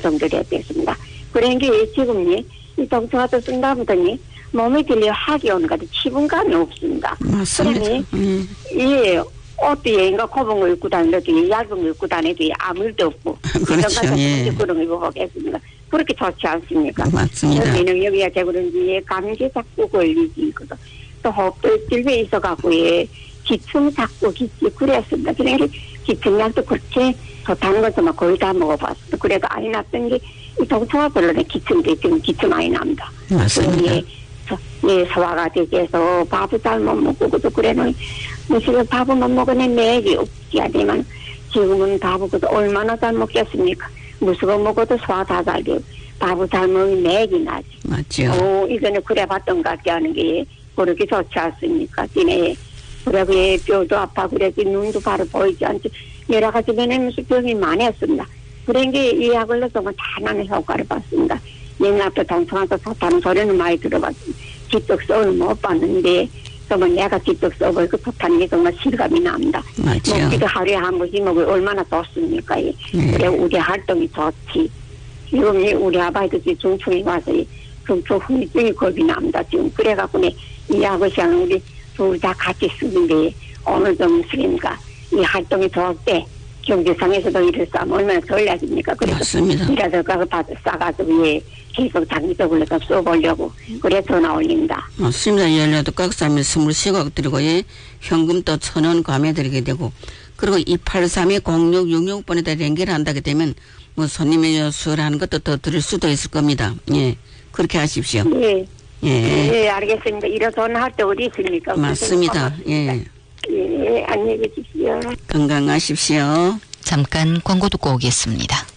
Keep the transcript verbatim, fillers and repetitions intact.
정도가 됐습니다. 그러니까 지금 이 동성화도 쓴다보더니 몸에 들려 학이 오는 것도 치분감이 없습니다. 맞습니다. 그러니 음. 이 옷도 얘가 코봉을 입고 다니도 얇은 걸 입고 다니도 아무 일도 없고 그렇죠. 예. 그런 거 입고 가겠습니다. 그렇게 좋지 않습니까? 맞습니다. 여기는 여기가 제 그런지 감기 자꾸 걸리지 있거든. 또 호흡 질병이 있어갖고 예 기침 자꾸 기침 그랬습니다. 그러니까 기침약도 그렇게 좋다는 것도 막 거의 다 먹어봤습니다. 그래도 아이 났던 게 이 동성화 별로는 기침도 지금 기침 많이 납니다. 맞습니다. 예, 소화가 되게 해서 밥을 잘 못 먹고 또 그래는 무슨 밥을 못 먹으면 맥이 없지 않지만 지금은 밥을 그도 얼마나 잘 먹겠습니까? 무슨 거 먹어도 소화 다 잘 되고 밥을 잘 먹으면 맥이 나지. 맞죠. 오, 이거는 그래 봤던 것 같게 하는 게 그렇게 좋지 않습니까? 지네 그래 그 뼈도 아파 그래서 눈도 바로 보이지 않지 여러 가지 면에서 병이 많이 했습니다. 그런 게 이 약을 넣어서 다 나는 효과를 봤습니다. 옛날부터 동성화도 좋다는 소리는 많이 들어봤습니다. 직접 써는 못 봤는데 정말 내가 직접 써보니까 좋다는 게 정말 실감이 납니다. 맞죠. 먹기도 하루에 한 번씩 먹으면 얼마나 좋습니까? 네. 그래 우리 활동이 좋지. 지금 우리 아바이도 중풍이 와서 중풍 후유증이 겁이 납니다. 지금 그래갖고 이 약을 시작은 우리 둘 다 같이 쓰는데 어느 정도 쓰니까 이 활동이 좋을 때 경제상에서도 일을 싸면 얼마나 전략입니까? 그래서 맞습니다. 이라서 그거 싸가지고 예, 계속 장기적으로 써보려고 그래 전화 올립니다. 맞습니다. 열려도 깍싸면 스물세곡 드리고 예, 현금도 천 원 감해드리게 되고 그리고 이팔삼이 공육육육 번에다 연결한다게 되면 뭐 손님의 수술하는 것도 더 드릴 수도 있을 겁니다. 예, 그렇게 하십시오. 예, 예, 예, 알겠습니다. 이런 전화할 때 어디 있습니까? 맞습니다. 예, 예, 안녕히 계십시오. 건강하십시오. 잠깐 광고 듣고 오겠습니다.